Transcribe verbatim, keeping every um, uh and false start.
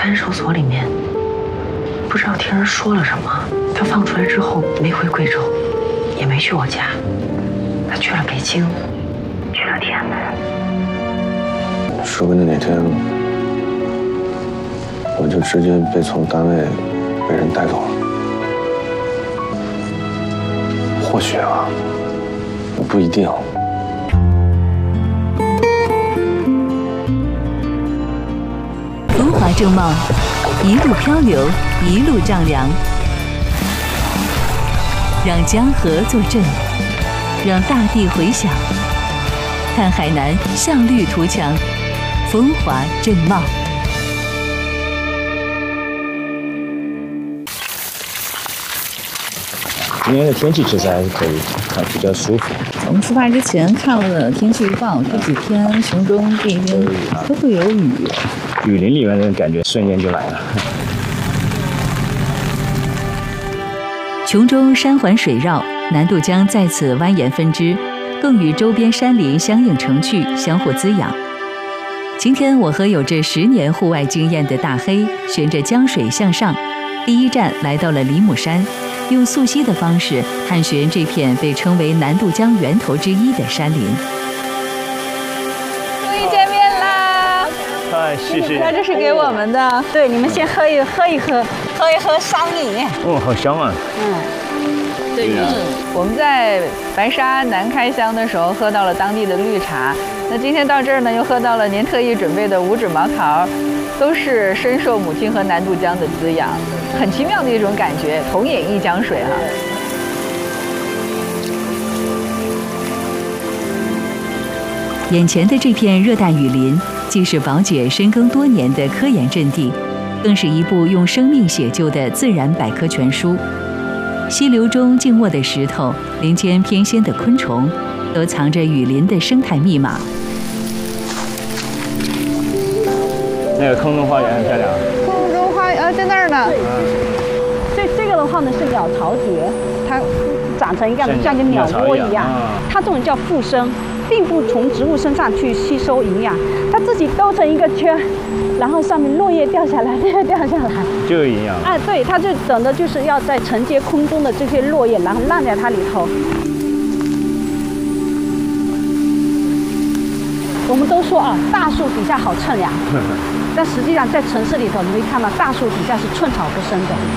看守所里面，不知道听人说了什么，他放出来之后没回贵州，也没去我家，他去了北京，去了天安门。 说不定哪天我就直接被从单位被人带走了。或许啊，不一定。 风华正茂，一路漂流，一路丈量，让江河作证，让大地回响。看海南向绿图强，风华正茂。 今天的天气其实还是可以，啊，比较舒服。 我们出发之前看了天气预报，这几天雄中这边都会有雨。 雨林里面的感觉瞬间就来了。 琼中山环水绕，南渡江在此蜿蜒分支，更与周边山林相映成趣，相互滋养。今天我和有着十年户外经验的大黑，循着江水向上，第一站来到了梨木山。用溯溪的方式探寻这片被称为南渡江源头之一的山林。 终于见面啦！ 哎，谢谢。 那这是给我们的， 对，你们先喝一喝一喝，喝一喝桑饮。 哦，好香啊！ 嗯， 对，嗯，我们在白沙南开乡的时候喝到了当地的绿茶，那今天到这儿呢，又喝到了您特意准备的五指毛桃。都是深受母亲和南渡江的滋养，很奇妙的一种感觉，同饮一江水哈、啊。 眼前的这片热带雨林，既是宝姐深耕多年的科研阵地，更是一部用生命写就的自然百科全书。溪流中静卧的石头，林间翩跹的昆虫，都藏着雨林的生态密码。 那个空中花园很漂亮。 空中花园呃，在那儿呢。 这这个的话呢是鸟巢蕨，它长成一个像个鸟窝一样，它这种叫附生，并不从植物身上去吸收营养，它自己兜成一个圈，然后上面落叶掉下来，落叶掉下来， 就有营养。 哎，对，它就等的就是要在承接空中的这些落叶，然后烂在它里头。我们都说啊，大树底下好乘凉。但实际上，在城市里头，你会看到大树底下是寸草不生的。